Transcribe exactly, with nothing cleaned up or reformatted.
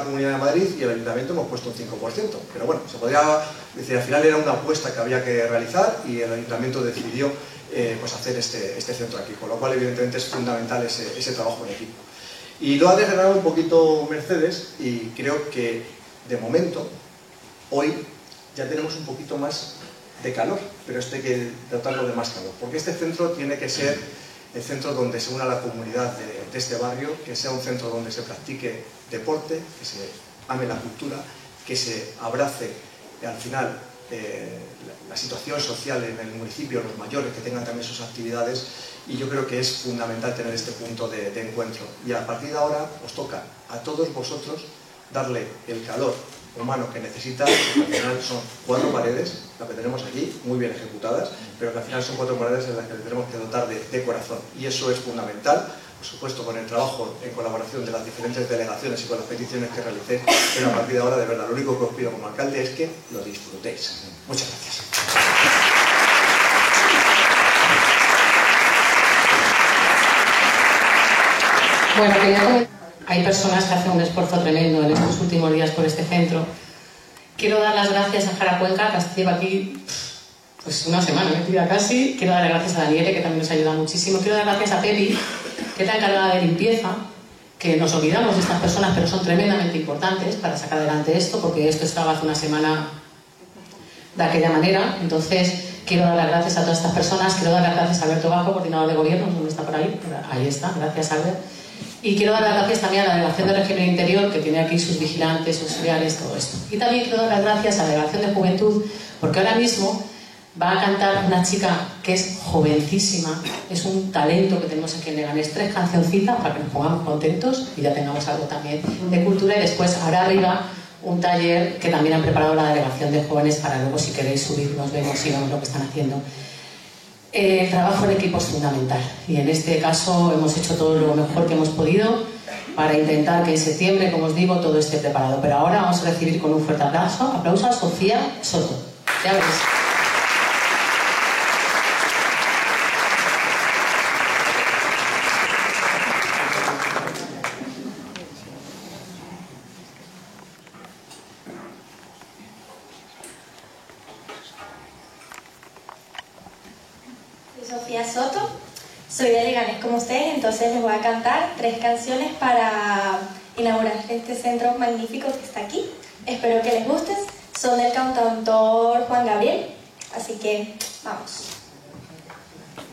la Comunidad de Madrid y el Ayuntamiento hemos puesto un cinco por ciento. Pero bueno, se podría decir, al final era una apuesta que había que realizar y el Ayuntamiento decidió eh, pues hacer este, este centro aquí, con lo cual evidentemente es fundamental ese, ese trabajo en equipo. Y lo ha desgranado un poquito Mercedes y creo que de momento, hoy, ya tenemos un poquito más de calor, pero esto hay que dotarlo de más calor, porque este centro tiene que ser el centro donde se una la comunidad de, de este barrio, que sea un centro donde se practique deporte, que se ame la cultura, que se abrace al final eh, la, la situación social en el municipio, los mayores que tengan también sus actividades, y yo creo que es fundamental tener este punto de, de encuentro. Y a partir de ahora os toca a todos vosotros darle el calor humano que necesita, porque al final son cuatro paredes, las que tenemos aquí, muy bien ejecutadas, pero que al final son cuatro paredes en las que le tenemos que dotar de, de corazón, y eso es fundamental, por supuesto con el trabajo en colaboración de las diferentes delegaciones y con las peticiones que realicéis, pero a partir de ahora, de verdad, lo único que os pido como alcalde es que lo disfrutéis. Muchas gracias. Bueno, quería comentar. Hay personas que hacen un esfuerzo tremendo en estos últimos días por este centro. Quiero dar las gracias a Jara Cuenca, que lleva aquí pues una semana metida casi. Quiero dar las gracias a Daniele, que también nos ayuda muchísimo. Quiero dar gracias a Pepi, que es la encargada de limpieza, que nos olvidamos de estas personas, pero son tremendamente importantes para sacar adelante esto, porque esto estaba hace una semana de aquella manera. Entonces, quiero dar las gracias a todas estas personas. Quiero dar las gracias a Alberto Bajo, coordinador de gobierno, ¿dónde está por ahí? Ahí está, gracias Albert. Y quiero dar las gracias también a la Delegación de Régimen Interior, que tiene aquí sus vigilantes, sus auxiliares, todo esto. Y también quiero dar las gracias a la Delegación de Juventud, porque ahora mismo va a cantar una chica que es jovencísima, es un talento que tenemos aquí en Leganés, tres cancioncitas para que nos pongamos contentos y ya tengamos algo también de cultura. Y después habrá arriba un taller que también han preparado la Delegación de Jóvenes para luego, si queréis subir, nos vemos y vemos lo que están haciendo. El trabajo en equipo es fundamental y en este caso hemos hecho todo lo mejor que hemos podido para intentar que en septiembre, como os digo, todo esté preparado. Pero ahora vamos a recibir con un fuerte aplauso, aplauso a Sofía Soto. Ya veréis. Sofía Soto, soy de Leganés como ustedes, entonces les voy a cantar tres canciones para inaugurar este centro magnífico que está aquí. Espero que les guste, son del cantautor Juan Gabriel, así que vamos.